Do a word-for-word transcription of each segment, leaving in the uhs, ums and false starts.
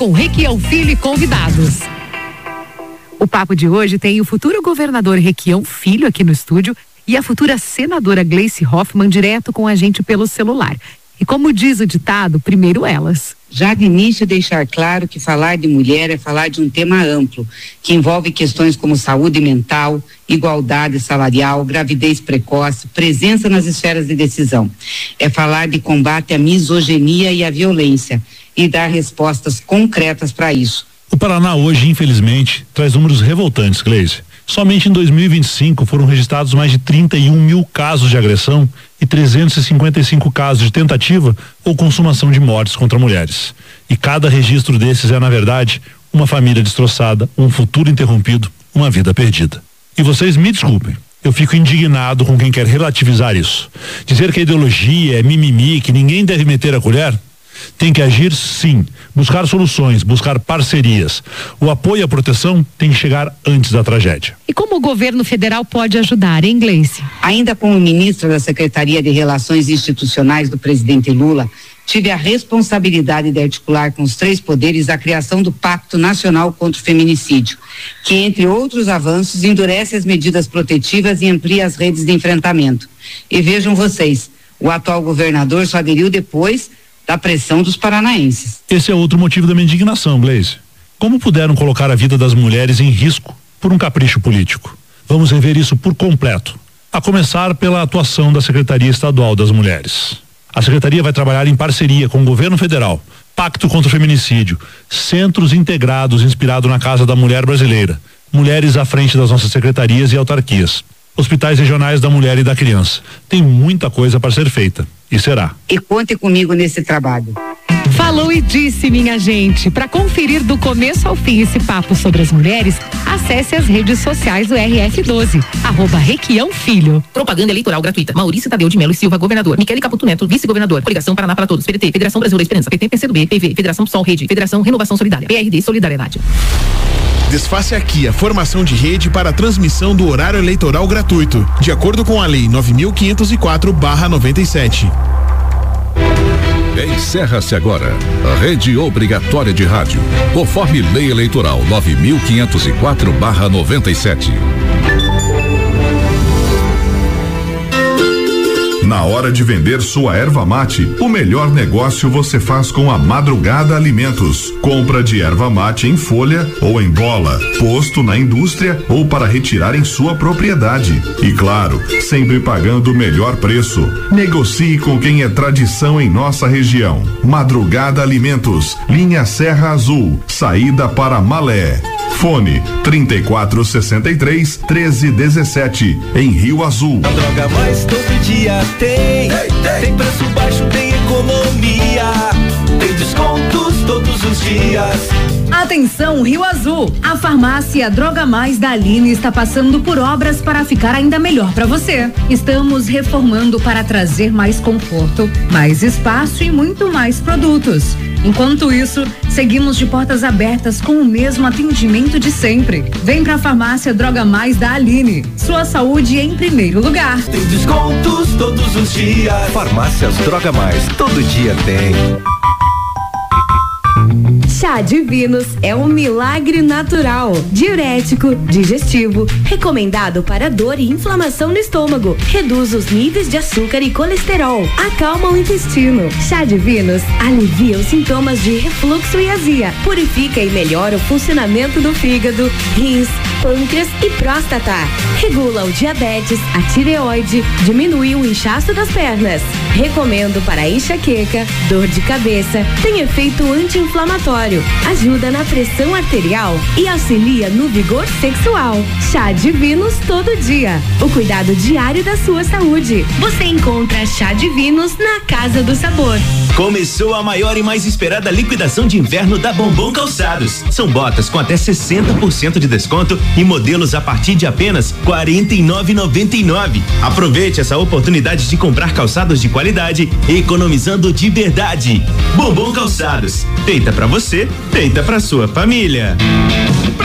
com Requião Filho e convidados. O papo de hoje tem o futuro governador Requião Filho aqui no estúdio e a futura senadora Gleice Hoffmann direto com a gente pelo celular. E como diz o ditado, primeiro elas. Já de início deixar claro que falar de mulher é falar de um tema amplo, que envolve questões como saúde mental, igualdade salarial, gravidez precoce, presença nas esferas de decisão. É falar de combate à misoginia e à violência e dar respostas concretas para isso. O Paraná hoje, infelizmente, traz números revoltantes, Gleice. Somente em dois mil e vinte e cinco foram registrados mais de trinta e um mil casos de agressão e trezentos e cinquenta e cinco casos de tentativa ou consumação de mortes contra mulheres. E cada registro desses é, na verdade, uma família destroçada, um futuro interrompido, uma vida perdida. E vocês me desculpem, eu fico indignado com quem quer relativizar isso. Dizer que a ideologia é mimimi, que ninguém deve meter a colher. Tem que agir sim, buscar soluções, buscar parcerias. O apoio e a proteção tem que chegar antes da tragédia. E como o governo federal pode ajudar, hein, Gleice? Ainda como ministra da Secretaria de Relações Institucionais do presidente Lula, tive a responsabilidade de articular com os três poderes a criação do Pacto Nacional contra o Feminicídio, que, entre outros avanços, endurece as medidas protetivas e amplia as redes de enfrentamento. E vejam vocês, o atual governador só aderiu depois da pressão dos paranaenses. Esse é outro motivo da minha indignação, Gleice. Como puderam colocar a vida das mulheres em risco por um capricho político? Vamos rever isso por completo, a começar pela atuação da Secretaria Estadual das Mulheres. A Secretaria vai trabalhar em parceria com o governo federal, Pacto contra o Feminicídio, centros integrados inspirado na Casa da Mulher Brasileira, mulheres à frente das nossas secretarias e autarquias, hospitais regionais da mulher e da criança. Tem muita coisa para ser feita. E será. E conte comigo nesse trabalho. Falou e disse, minha gente. Para conferir do começo ao fim esse papo sobre as mulheres, acesse as redes sociais do R F doze, arroba Requião Filho. Propaganda eleitoral gratuita. Maurício Tadeu de Melo e Silva, governador. Michele Caputo Neto, vice-governador. Coligação Paraná para Todos. P D T, Federação Brasileira Esperança. P T, P C do B, P V, Federação Sol Rede, Federação Renovação Solidária. P R D, Solidariedade. Desfaça aqui a formação de rede para a transmissão do horário eleitoral gratuito, de acordo com a Lei nove mil quinhentos e quatro barra noventa e sete. Encerra-se agora a Rede Obrigatória de Rádio, conforme Lei Eleitoral nove mil quinhentos e quatro barra noventa e sete. Na hora de vender sua erva mate, o melhor negócio você faz com a Madrugada Alimentos. Compra de erva mate em folha ou em bola, posto na indústria ou para retirar em sua propriedade. E claro, sempre pagando o melhor preço. Negocie com quem é tradição em nossa região. Madrugada Alimentos, linha Serra Azul, saída para Malé. Fone trinta e quatro, sessenta e três, treze, dezessete, em Rio Azul. A Droga Mais todo dia tem, tem, tem preço baixo, tem economia, tem descontos todos os dias. Atenção, Rio Azul! A farmácia Droga Mais da Aline está passando por obras para ficar ainda melhor para você. Estamos reformando para trazer mais conforto, mais espaço e muito mais produtos. Enquanto isso, seguimos de portas abertas com o mesmo atendimento de sempre. Vem pra farmácia Droga Mais da Aline. Sua saúde em primeiro lugar. Tem descontos todos os dias. Farmácias Droga Mais, todo dia tem. Chá Divinos é um milagre natural, diurético, digestivo, recomendado para dor e inflamação no estômago, reduz os níveis de açúcar e colesterol, acalma o intestino. Chá Divinos alivia os sintomas de refluxo e azia, purifica e melhora o funcionamento do fígado, rins, pâncreas e próstata, regula o diabetes, a tireoide, diminui o inchaço das pernas. Recomendo para enxaqueca, dor de cabeça, tem efeito anti-inflamatório, ajuda na pressão arterial e auxilia no vigor sexual. Chá Divinos todo dia, o cuidado diário da sua saúde. Você encontra Chá Divinos na Casa do Sabor. Começou a maior e mais esperada liquidação de inverno da Bombom Calçados. São botas com até sessenta por cento de desconto e modelos a partir de apenas quarenta e nove reais e noventa e nove centavos. Aproveite essa oportunidade de comprar calçados de qualidade, economizando de verdade. Bombom Calçados, feita pra você, feita pra sua família.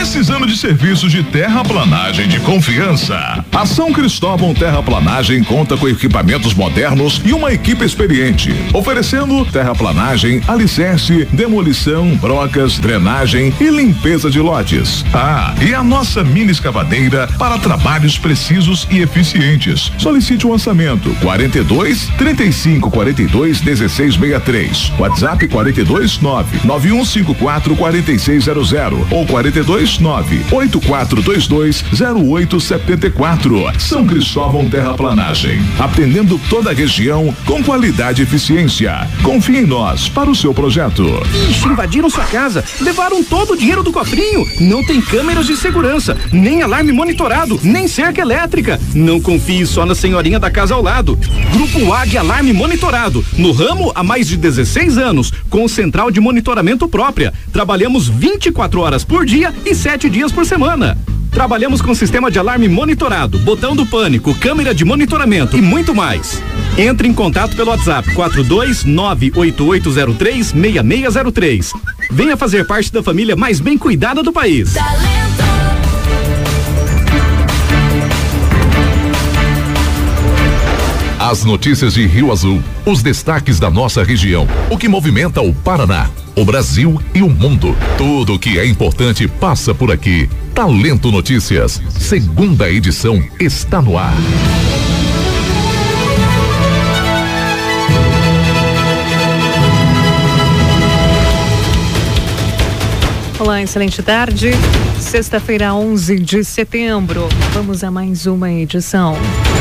Precisando de serviços de terraplanagem de confiança? A São Cristóvão Terraplanagem conta com equipamentos modernos e uma equipe experiente, oferecendo terraplanagem, alicerce, demolição, brocas, drenagem e limpeza de lotes. Ah, e a nossa mini escavadeira para trabalhos precisos e eficientes. Solicite um orçamento quarenta e dois, trinta e cinco, quarenta e dois, dezesseis sessenta e três. WhatsApp quarenta e dois, nove, nove um cinco quatro, quarenta e seis zero zero ou quarenta e dois, nove, oito quatro dois dois, zero oito sete quatro. São Cristóvão Terraplanagem, atendendo toda a região com qualidade e eficiência. Confie em nós para o seu projeto. Ixi, invadiram sua casa, levaram todo o dinheiro do cofrinho. Não tem câmeras de segurança, nem alarme monitorado, nem cerca elétrica. Não confie só na senhorinha da casa ao lado. Grupo Águia Alarme Monitorado, no ramo há mais de dezesseis anos, com central de monitoramento própria. Trabalhamos vinte e quatro horas por dia e sete dias por semana. Trabalhamos com sistema de alarme monitorado, botão do pânico, câmera de monitoramento e muito mais. Entre em contato pelo WhatsApp quatro dois nove oito oito zero três seis seis zero três. Venha fazer parte da família mais bem cuidada do país. As notícias de Rio Azul, os destaques da nossa região, o que movimenta o Paraná, o Brasil e o mundo. Tudo o que é importante passa por aqui. Talento Notícias, segunda edição, está no ar. Olá, excelente tarde. Sexta-feira, onze de setembro. Vamos a mais uma edição.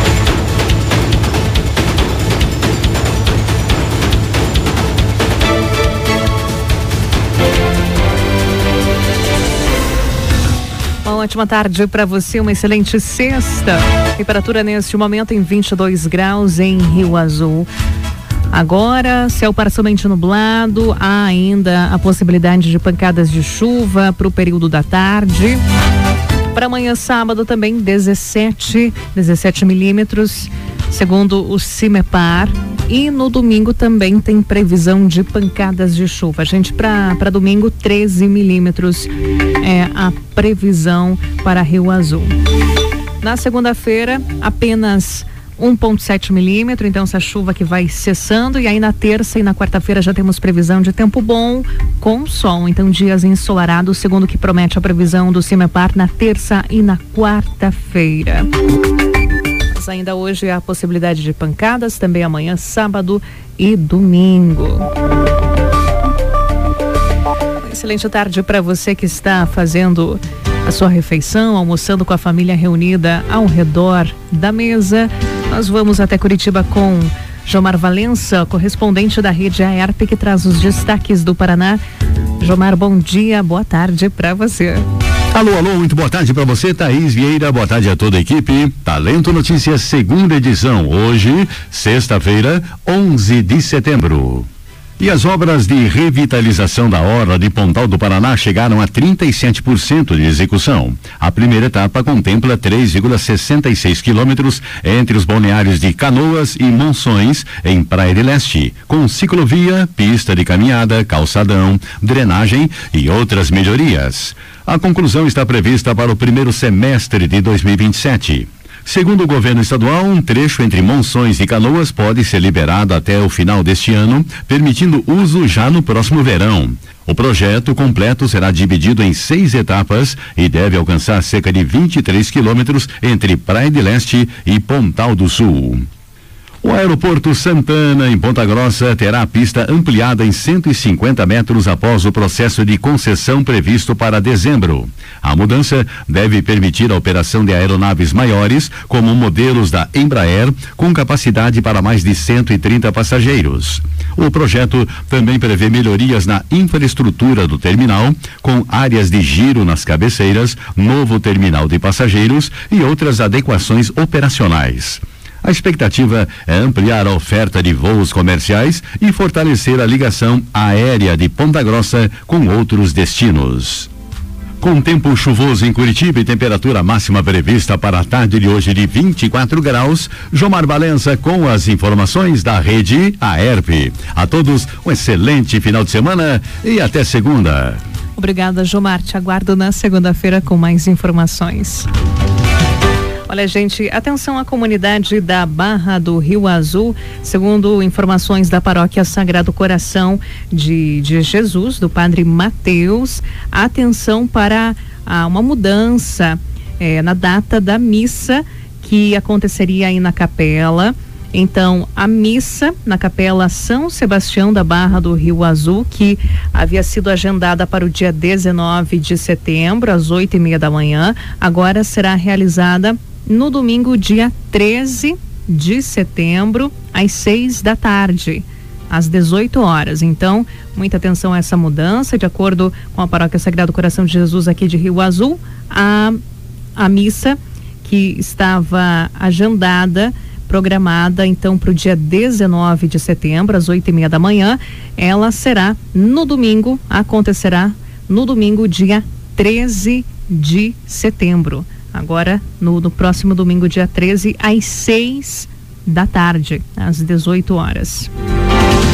Uma ótima tarde para você, uma excelente sexta. Temperatura neste momento em vinte e dois graus em Rio Azul. Agora, céu parcialmente nublado, há ainda a possibilidade de pancadas de chuva para o período da tarde. Para amanhã, sábado, também dezessete milímetros, segundo o CIMEPAR. E no domingo também tem previsão de pancadas de chuva. Gente, para domingo, treze milímetros é a previsão para Rio Azul. Na segunda-feira, apenas um vírgula sete milímetro, então essa chuva que vai cessando, e aí na terça e na quarta-feira já temos previsão de tempo bom com sol, então dias ensolarados, segundo o que promete a previsão do CIMEPAR na terça e na quarta-feira. Mas ainda hoje há a possibilidade de pancadas, também amanhã, sábado e domingo. Excelente tarde para você que está fazendo a sua refeição, almoçando com a família reunida ao redor da mesa. Nós vamos até Curitiba com Jomar Valença, correspondente da rede A E R P, que traz os destaques do Paraná. Jomar, bom dia, boa tarde para você. Alô, alô, muito boa tarde para você, Thaís Vieira, boa tarde a toda a equipe. Talento Notícias, segunda edição, hoje, sexta-feira, onze de setembro. E as obras de revitalização da orla de Pontal do Paraná chegaram a trinta e sete por cento de execução. A primeira etapa contempla três vírgula sessenta e seis quilômetros entre os balneários de Canoas e Monções, em Praia de Leste, com ciclovia, pista de caminhada, calçadão, drenagem e outras melhorias. A conclusão está prevista para o primeiro semestre de dois mil e vinte e sete. Segundo o governo estadual, um trecho entre Monções e Canoas pode ser liberado até o final deste ano, permitindo uso já no próximo verão. O projeto completo será dividido em seis etapas e deve alcançar cerca de vinte e três quilômetros entre Praia de Leste e Pontal do Sul. O aeroporto Santana, em Ponta Grossa, terá a pista ampliada em cento e cinquenta metros após o processo de concessão previsto para dezembro. A mudança deve permitir a operação de aeronaves maiores, como modelos da Embraer, com capacidade para mais de cento e trinta passageiros. O projeto também prevê melhorias na infraestrutura do terminal, com áreas de giro nas cabeceiras, novo terminal de passageiros e outras adequações operacionais. A expectativa é ampliar a oferta de voos comerciais e fortalecer a ligação aérea de Ponta Grossa com outros destinos. Com tempo chuvoso em Curitiba e temperatura máxima prevista para a tarde de hoje de vinte e quatro graus, Jomar Valença com as informações da rede A E R P. A todos um excelente final de semana e até segunda. Obrigada, Jomar. Te aguardo na segunda-feira com mais informações. Olha, gente, atenção à comunidade da Barra do Rio Azul. Segundo informações da Paróquia Sagrado Coração de, de Jesus, do Padre Mateus, atenção para ah, uma mudança eh, na data da missa que aconteceria aí na capela. Então, a missa na Capela São Sebastião da Barra do Rio Azul, que havia sido agendada para o dia dezenove de setembro, às oito e meia da manhã, agora será realizada no domingo, dia treze de setembro, às seis da tarde, às dezoito horas. Então, muita atenção a essa mudança. De acordo com a Paróquia Sagrado Coração de Jesus aqui de Rio Azul, a, a missa que estava agendada, programada então para o dia dezenove de setembro, às oito e meia da manhã, ela será no domingo, acontecerá no domingo, dia treze de setembro. Agora, no, no próximo domingo, dia treze, às seis da tarde, às dezoito horas.